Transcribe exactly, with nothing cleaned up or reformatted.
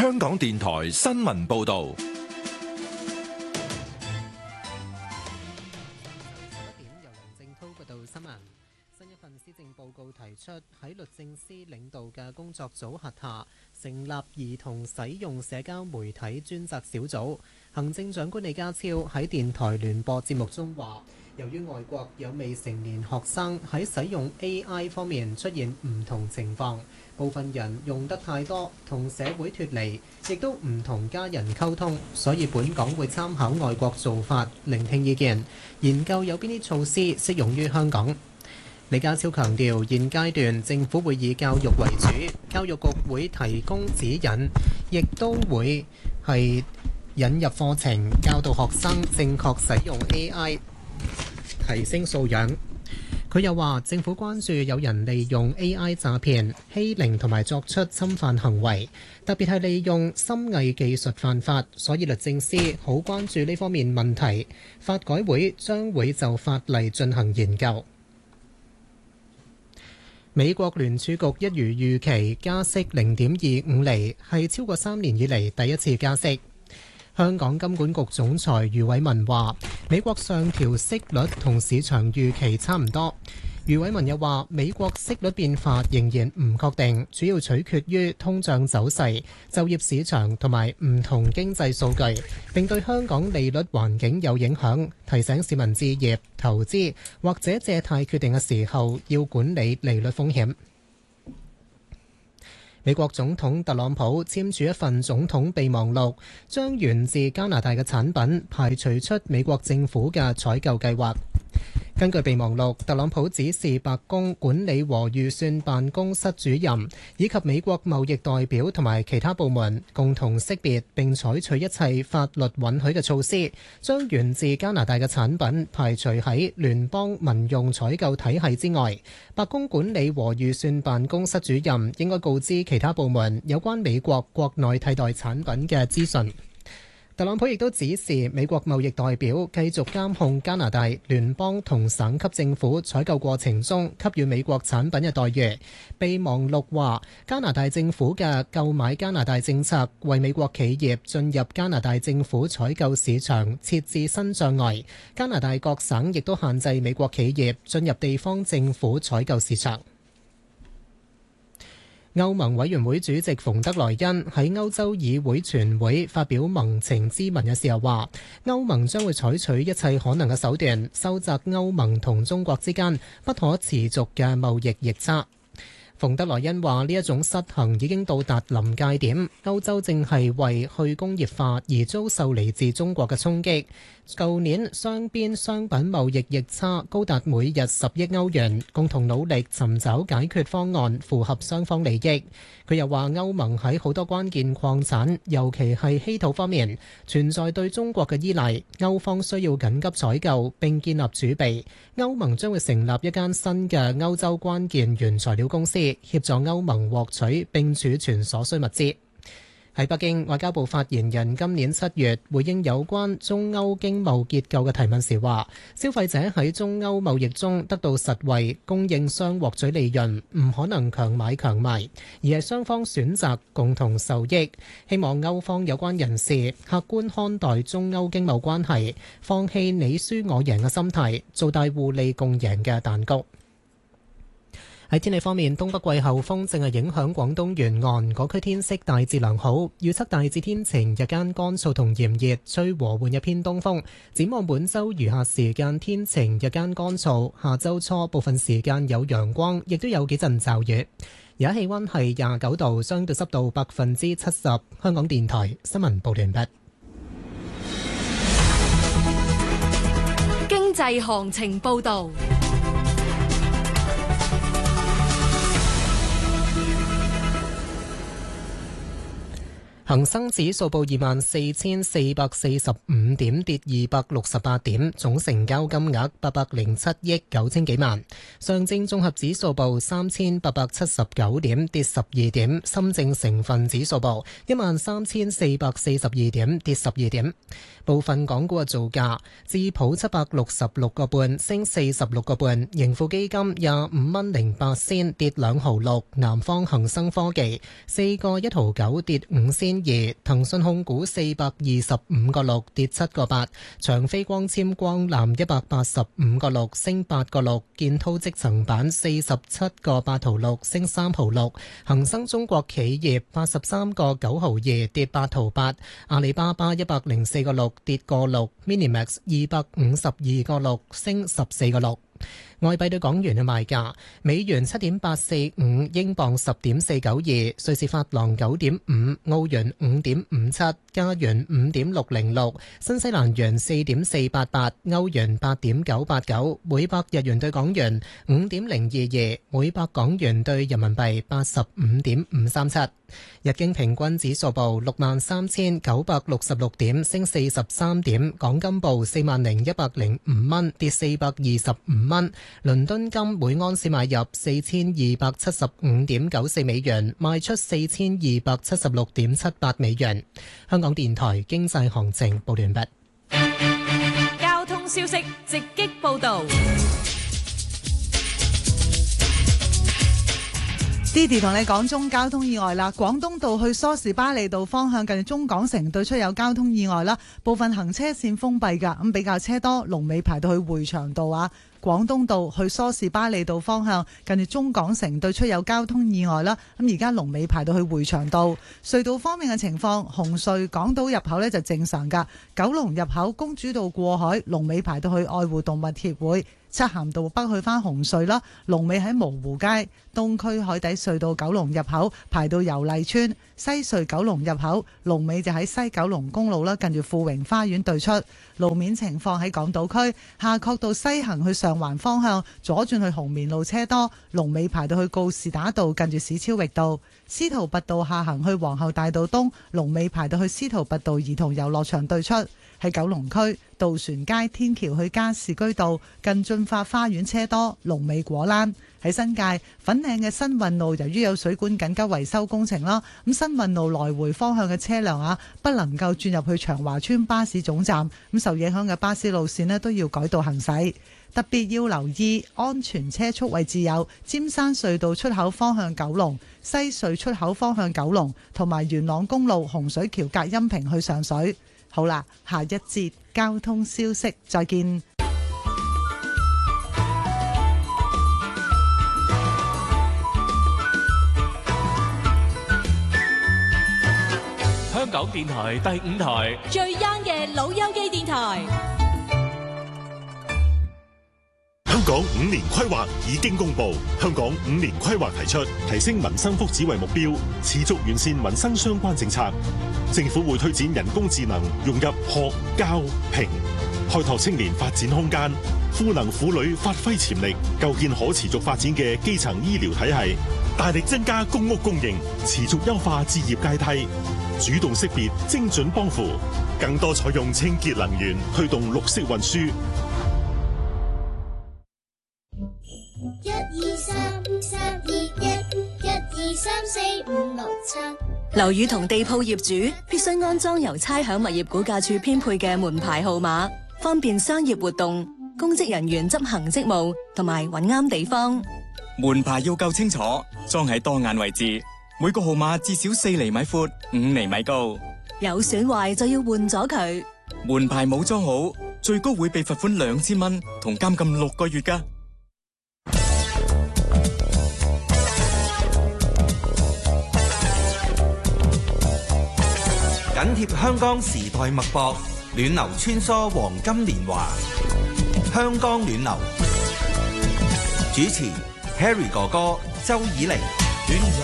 香港電台新聞報道。 新一份施政報告提出，喺律政司領導嘅工作組轄下成立兒童使用社交媒體專責小組。行政長官李家超喺電台聯播節目中話，由於外國有未成年學生喺使用 A I 方面出現唔同情況，部分人用得太多，同社會脫離，亦都唔同家人溝通，所以本港會參考外國做法，聆聽意見，研究有邊啲措施適用於香港。李家超強調，現階段政府會以教育為主，教育局會提供指引，亦都會係引入課程，教導學生正確使用 A I， 提升素養。佢又話，政府關注有人利用 A I 詐騙、欺凌同埋作出侵犯行為，特別係利用深偽技術犯法，所以律政司好關注呢方面問題。法改會將會就法例進行研究。美國聯儲局一如預期加息零點二五厘，係超過三年以嚟第一次加息。香港金管局總裁余偉文話，美國上調息率同市場預期差唔多。余偉文又話，美國息率變化仍然唔確定，主要取決於通脹走勢、就業市場同埋唔同經濟數據，並對香港利率環境有影響。提醒市民置業、投資或者借貸決定嘅時候要管理利率風險。美國總統特朗普簽署一份總統備忘錄，將源自加拿大嘅產品排除出美國政府嘅採購計劃。根據備忘錄，特朗普指示白宮管理和預算辦公室主任以及美國貿易代表同埋其他部門共同識別並採取一切法律允許嘅措施，將源自加拿大嘅產品排除喺聯邦民用採購體系之外。白宮管理和預算辦公室主任應該告知其他部門有關美國國內替代產品嘅資訊。特朗普亦都指示美國貿易代表繼續監控加拿大聯邦同省級政府採購過程中給予美國產品嘅待遇。備忘錄話，加拿大政府嘅購買加拿大政策為美國企業進入加拿大政府採購市場設置新障礙。加拿大各省亦都限制美國企業進入地方政府採購市場。歐盟委員會主席馮德萊恩喺歐洲議會全會發表盟情咨文嘅時候話，歐盟將會採取一切可能嘅手段，收窄歐盟同中國之間不可持續嘅貿易逆差。馮德萊恩話，呢一種失衡已經到達臨界點，歐洲正係為去工業化而遭受嚟自中國嘅衝擊。舊年雙邊商品貿易逆差高達每日十億歐元，共同努力尋找解決方案，符合雙方利益。佢又話，歐盟喺好多關鍵礦產，尤其係稀土方面，存在對中國嘅依賴，歐方需要緊急採購並建立儲備。歐盟將會成立一間新嘅歐洲關鍵原材料公司，協助歐盟獲取並儲存所需物資。喺北京，外交部發言人今年七月回應有關中歐經貿結構嘅提問時話，消費者喺中歐貿易中得到實惠，供應商獲取利潤，唔可能強買強賣，而係雙方選擇共同受益。希望歐方有關人士客觀看待中歐經貿關係，放棄你輸我贏嘅心態，做大互利共贏嘅蛋糕。喺天氣方面，東北季候風正係影響廣東沿岸，嗰區天色大致良好，預測大致天晴，日間乾燥同炎熱，吹和緩一偏東風。展望本週餘下時間天晴，日間乾燥，下週初部分時間有陽光，亦都有幾陣驟雨。而家氣溫係廿九度，相對濕度百分之七十。香港電台新聞報完畢。 經濟行情報道。 恒生指數報二萬四千四百四十五點，跌二百六十八點，總成交金額八百零七億九千幾萬。上證綜合指數報三千八百七十九點，跌十二點。深證成分指數報一萬三千四百四十二點，跌十二點。部分港股嘅造價：智普七百六十六個半，升四十六個半；盈富基金廿五蚊零八仙，跌兩毫六；南方恒生科技四個一毫九，跌五仙。 千二，騰訊控股四百二十五個六跌七個八，長飛光纖光纜一百八十五個六升八個六，建滔積層板四十七個八毫六升三毫六，恒生中國企業八十三個九毫二跌八毫八，阿里巴巴一百零四個六跌個六 ，Minimax 二百五十二個六升十四個六。外幣對港元嘅賣價：美元七點八四五，英鎊十點四九二，瑞士法郎九點五，澳元五點五七，加元五點六零六，新西蘭元四點四八八，歐元八點九八九，每百日元對港元五點零二二，每百港元對人民幣八十五點五三七。日經平均指數報六萬三千九百六十六點，升四十三點。港金報四萬零一百零五蚊，跌四百二十五蚊。倫敦金每安士買入四千二百七十五點九四美元，賣出四千二百七十六點七八美元。香港電台經濟行情報完畢。 交通消息直擊報道。 Didi 同你講中交通意外啦，廣東道去梳士巴利道方向近中港城對出有交通意外啦，部分行車線封閉㗎，咁比較車多，龍尾排到去匯祥道啊。廣東道去梳士巴利道方向近住中港城對出有交通意外啦，咁而家龍尾排到去匯祥道。隧道方面嘅情況，紅隧港島入口呢就正常㗎，九龍入口公主道過海龍尾排到去愛護動物協會。漆咸道北去返紅隧啦，龍尾喺蕪湖街。東區海底隧道九龍入口排到油麗村，西隧九龍入口龍尾就喺西九龍公路啦，近住富榮花園對出。路面情況喺港島區夏慤道西行去上環方向左轉去紅棉路車多，龍尾排到去告士打道近住史超域道。司徒拔道下行去皇后大道東，龍尾排到去司徒拔道兒童遊樂場對出。喺九龍區渡船街天橋去加士居道近駿發花園車多，龍尾果欄。喺新界粉嶺嘅新運路，由於有水管緊急維修工程啦，咁新運路來回方向嘅車輛啊，不能夠轉入去長華村巴士總站，咁受影響嘅巴士路線呢都要改道行駛。特別要留意安全車速位置有尖山隧道出口方向九龍、西隧出口方向九龍，同埋元朗公路洪水橋隔音屏去上水。好啦，下一節交通消息，再見。 香港電台第五台最 young 嘅老友記電台。 香港五年規劃已經公布，香港五年規劃提出提升民生福祉為目標，持續完善民生相關政策。政府會推展人工智能融入學、教、評，開拓青年發展空間，賦能婦女發揮潛力，構建可持續發展嘅基層醫療體系，大力增加公屋供應，持續優化置業階梯，主動識別精準幫扶，更多採用清潔能源，推動綠色運輸。 一二三三二一，一二三四五六七。 樓宇同地鋪業主必須安裝由差餉物業估價署編配嘅門牌號碼，方便商業活動、公職人員執行職務同埋揾啱地方。 門牌要夠清楚，裝喺當眼位置，每個號碼至少四厘米闊、五厘米高。 有損壞就要換咗佢。 門牌冇裝好，最高會被罰款兩千蚊同監禁六個月㗎。 緊貼香港時代脈搏，暖流穿梭黃金年華。香港暖流主持 Harry 哥哥、周以玲。